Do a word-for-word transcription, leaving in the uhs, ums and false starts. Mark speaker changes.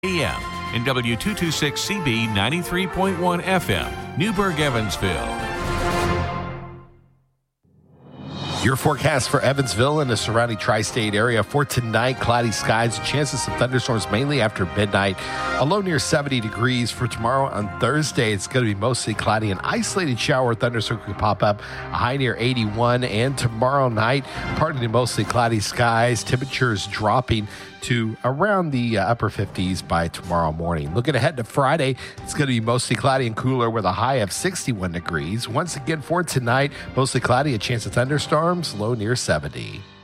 Speaker 1: A M and W two twenty-six C B ninety-three point one F M, Newburgh, Evansville.
Speaker 2: Your forecast for Evansville and the surrounding tri-state area for tonight: cloudy skies, chances of thunderstorms mainly after midnight. A low near seventy degrees. For tomorrow on Thursday, it's going to be mostly cloudy. An isolated shower or thunderstorm could pop up. A high near eighty-one. And tomorrow night, partly to mostly cloudy skies. Temperatures dropping to around the uh, upper fifties by tomorrow morning. Looking ahead to Friday, it's going to be mostly cloudy and cooler with a high of sixty-one degrees. Once again for tonight, mostly cloudy, a chance of thunderstorms, low near seventy.